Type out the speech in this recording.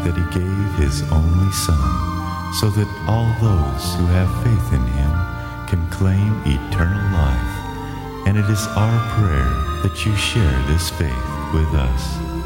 that he gave his only Son, so that all those who have faith in him can claim eternal life. And it is our prayer that you share this faith with us.